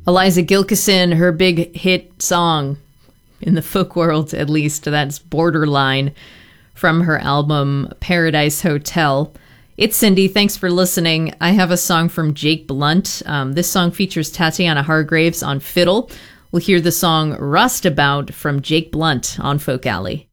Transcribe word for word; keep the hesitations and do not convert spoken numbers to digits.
Eliza Gilkyson, her big hit song, in the folk world at least, that's Borderline, from her album Paradise Hotel. It's Cindy. Thanks for listening. I have a song from Jake Blunt. Um, this song features Tatiana Hargraves on fiddle. We'll hear the song Rustabout from Jake Blunt on Folk Alley.